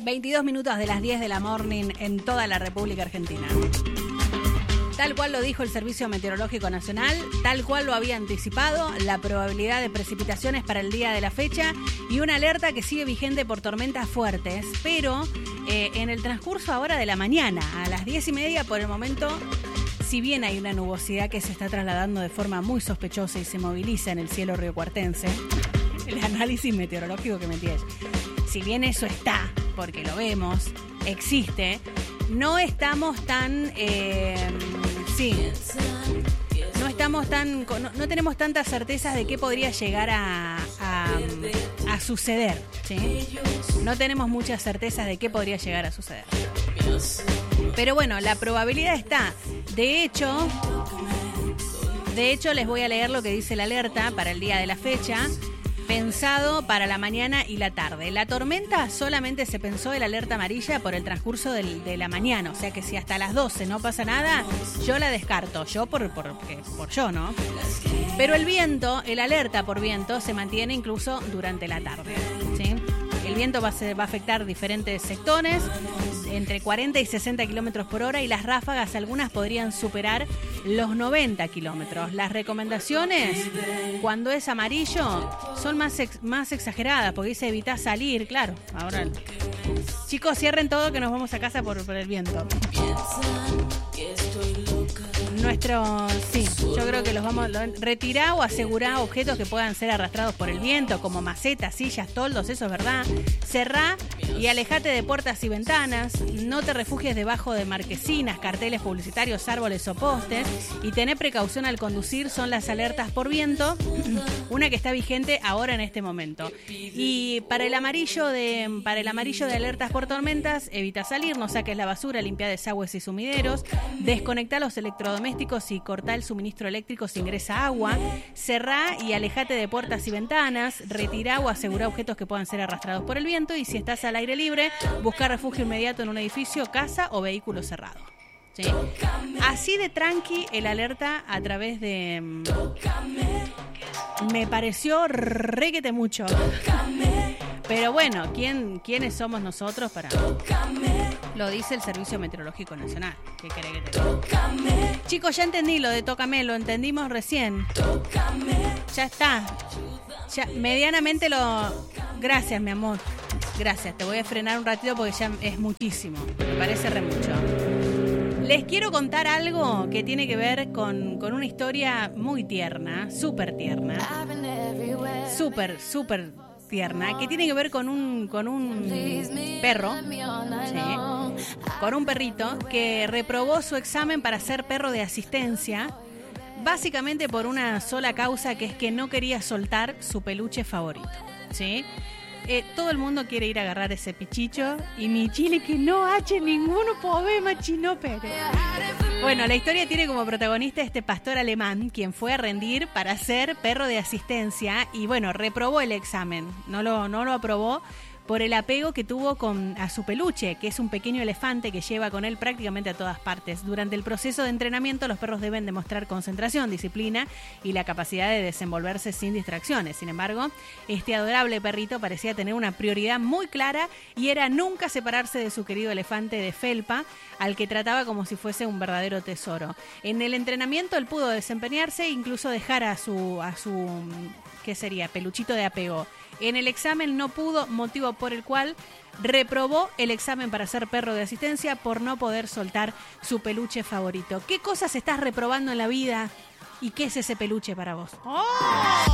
22 minutos de las 10 de la morning en toda la República Argentina. Tal cual lo dijo el Servicio Meteorológico Nacional, tal cual lo había anticipado, la probabilidad de precipitaciones para el día de la fecha y una alerta que sigue vigente por tormentas fuertes, pero en el transcurso ahora de la mañana, a las 10:30 por el momento, si bien hay una nubosidad que se está trasladando de forma muy sospechosa y se moviliza en el cielo riocuartense, el análisis meteorológico que metí ayer, si bien eso está, porque lo vemos, existe, no estamos tan... no tenemos tantas certezas de qué podría llegar a suceder, ¿sí? No tenemos muchas certezas de qué podría llegar a suceder. Pero bueno, la probabilidad está. De hecho, les voy a leer lo que dice la alerta para el día de la fecha, pensado para la mañana y la tarde. La tormenta solamente se pensó en la alerta amarilla por el transcurso de la mañana, o sea que si hasta las 12 no pasa nada, yo la descarto, yo por yo, ¿no? Pero el viento, el alerta por viento se mantiene incluso durante la tarde, ¿sí? El viento va a afectar diferentes sectores, entre 40 y 60 kilómetros por hora, y las ráfagas, algunas podrían superar los 90 kilómetros. Las recomendaciones, cuando es amarillo, son más exageradas, porque dice evita salir, claro. Ahora, chicos, cierren todo que nos vamos a casa por el viento. Yo creo que los vamos a retirar o asegurar objetos que puedan ser arrastrados por el viento, como macetas, sillas, toldos, eso es verdad. Cerrá y alejate de puertas y ventanas. No te refugies debajo de marquesinas, carteles publicitarios, árboles o postes. Y tené precaución al conducir, son las alertas por viento, una que está vigente ahora en este momento. Y para el amarillo de alertas por tormentas, evita salir, no saques la basura, limpia desagües y sumideros, desconectá los electrodomésticos y cortá el suministro eléctrico si ingresa agua, cerrá y alejate de puertas y ventanas, retirá o asegurá objetos que puedan ser arrastrados por el viento, y si estás al aire libre, busca refugio inmediato en un edificio, casa o vehículo cerrado. ¿Sí? Así de tranqui el alerta a través de... Me pareció requete mucho. Pero bueno, ¿quiénes somos nosotros para...? Lo dice el Servicio Meteorológico Nacional. ¿Qué querés que te diga? Chicos, ya entendí lo de tócame, lo entendimos recién. Ya está. Ya, medianamente lo... Gracias, mi amor. Gracias, te voy a frenar un ratito porque ya es muchísimo. Me parece re mucho. Les quiero contar algo que tiene que ver con una historia muy tierna, súper tierna. Súper tierna, que tiene que ver con un perro, ¿sí? Con un perrito que reprobó su examen para ser perro de asistencia, básicamente por una sola causa, que es que no quería soltar su peluche favorito, ¿sí? Todo el mundo quiere ir a agarrar ese pichicho y mi chile que no hace ningún problema, chino, pero... Bueno, la historia tiene como protagonista este pastor alemán, quien fue a rendir para ser perro de asistencia y, bueno, reprobó el examen. No lo aprobó por el apego que tuvo a su peluche, que es un pequeño elefante que lleva con él prácticamente a todas partes. Durante el proceso de entrenamiento, los perros deben demostrar concentración, disciplina y la capacidad de desenvolverse sin distracciones. Sin embargo, este adorable perrito parecía tener una prioridad muy clara y era nunca separarse de su querido elefante de felpa, al que trataba como si fuese un verdadero tesoro. En el entrenamiento él pudo desempeñarse e incluso dejar a su ¿qué sería? Peluchito de apego. En el examen no pudo, motivo por el cual reprobó el examen para ser perro de asistencia por no poder soltar su peluche favorito. ¿Qué cosas estás reprobando en la vida? ¿Y qué es ese peluche para vos? ¡Oh!